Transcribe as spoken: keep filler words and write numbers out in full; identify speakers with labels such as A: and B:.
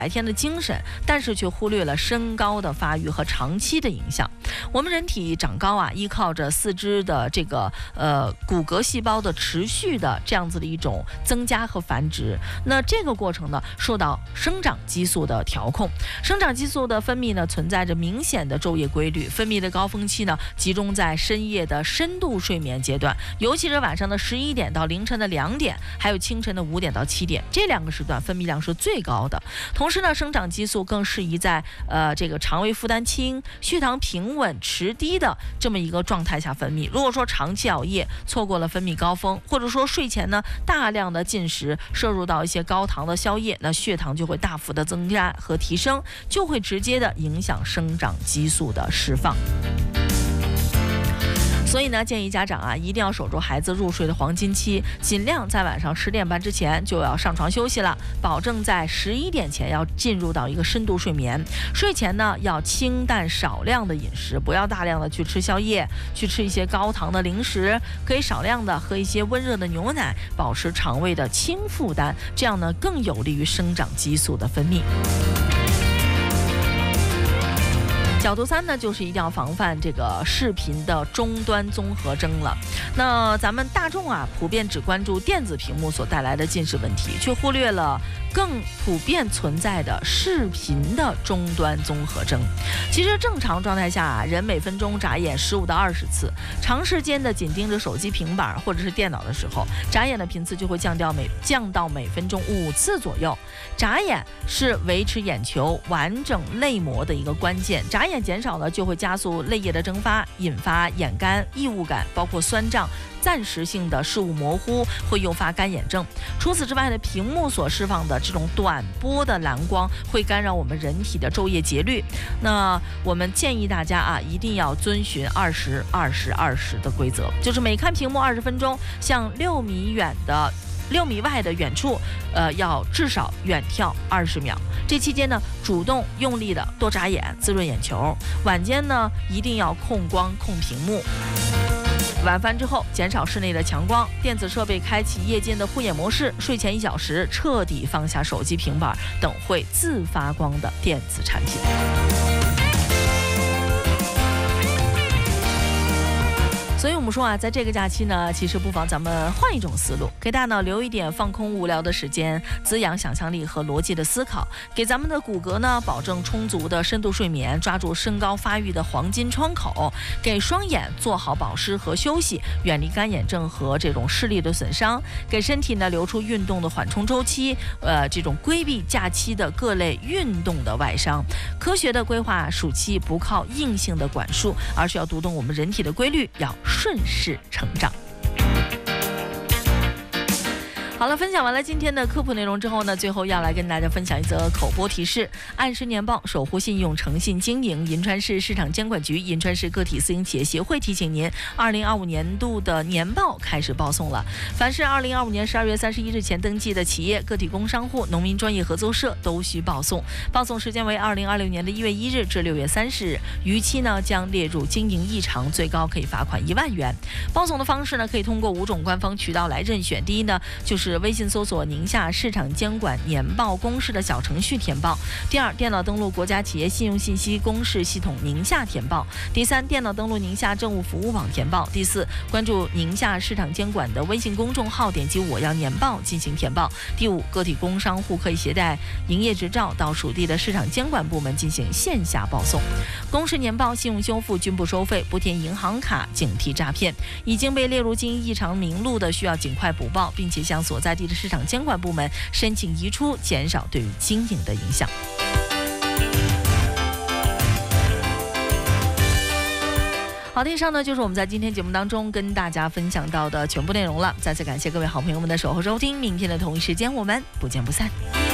A: 白天的精神，但是却忽略了身高的发育和长期的影响。我们人体长高啊，依靠着四肢的这个呃骨骼细胞的持续的这样子的一种增加和繁殖。那这个过程呢，受到生长激素的调控。生长激素的分泌呢，存在着明显的昼夜规律，分泌的高峰期呢，集中在深夜的深度睡眠阶段，尤其是晚上的十一点到凌晨的两点，还有清晨的五点到七点，这两个时段分泌量是最高的。同时呢，生长激素更适宜在呃这个肠胃负担轻、血糖平稳持低的这么一个状态下分泌。如果说长期熬夜，错过了分泌高峰，或者说睡前呢大量的进食，摄入到一些高糖的宵夜，那血糖就会大幅的增加和提升，就会直接的影响生长激素的释放。所以呢，建议家长啊，一定要守住孩子入睡的黄金期，尽量在晚上十点半之前就要上床休息了，保证在十一点前要进入到一个深度睡眠。睡前呢，要清淡少量的饮食，不要大量的去吃宵夜，去吃一些高糖的零食，可以少量的喝一些温热的牛奶，保持肠胃的轻负担，这样呢更有利于生长激素的分泌。角度三呢，就是一定要防范这个视频的终端综合征了。那咱们大众啊，普遍只关注电子屏幕所带来的近视问题，却忽略了更普遍存在的视频的终端综合征。其实正常状态下啊，人每分钟眨眼十五到二十次，长时间的紧盯着手机、平板或者是电脑的时候，眨眼的频次就会降掉每降到每分钟五次左右。眨眼是维持眼球完整泪膜的一个关键，眨眼减少了就会加速泪液的蒸发，引发眼干、异物感，包括酸胀、暂时性的视物模糊，会诱发干眼症。除此之外呢，屏幕所释放的这种短波的蓝光会干扰我们人体的昼夜节律。那我们建议大家啊，一定要遵循二十二十二十的规则，就是每看屏幕二十分钟，向六米远的六米外的远处，呃，要至少远眺二十秒。这期间呢，主动用力的多眨眼，滋润眼球。晚间呢，一定要控光控屏幕。晚饭之后，减少室内的强光，电子设备开启夜间的护眼模式。睡前一小时，彻底放下手机、平板等会自发光的电子产品。所以我们说啊，在这个假期呢，其实不妨咱们换一种思路，给大脑留一点放空无聊的时间，滋养想象力和逻辑的思考，给咱们的骨骼呢保证充足的深度睡眠，抓住身高发育的黄金窗口，给双眼做好保湿和休息，远离干眼症和这种视力的损伤，给身体呢留出运动的缓冲周期，呃，这种规避假期的各类运动的外伤。科学的规划暑期不靠硬性的管束，而是要读懂我们人体的规律，要顺势成长。好了，分享完了今天的科普内容之后呢，最后要来跟大家分享一则口播提示。按时年报，守护信用，诚信经营。银川市市场监管局、银川市个体私营企业协会提醒您，二零二五年度的年报开始报送了。凡是二零二五年十二月三十一日前登记的企业、个体工商户、农民专业合作社都需报送。报送时间为二零二六年的一月一日至六月三十日，逾期呢将列入经营异常，最高可以罚款一万元。报送的方式呢，可以通过五种官方渠道来任选。第一呢，就是微信搜索宁夏市场监管年报公示的小程序填报。第二，电脑登录国家企业信用信息公示系统宁夏填报。第三，电脑登录宁夏政务服务网填报。第四，关注宁夏市场监管的微信公众号，点击我要年报进行填报。第五，个体工商户可以携带营业执照到属地的市场监管部门进行线下报送。公示年报、信用修复均不收费，不填银行卡，警惕诈骗。已经被列入经营异常名录的，需要尽快补报，并且向所在地的市场监管部门申请移出，减少对于经营的影响。好的，以上呢就是我们在今天节目当中跟大家分享到的全部内容了。再次感谢各位好朋友们的守候收听，明天的同一时间我们不见不散。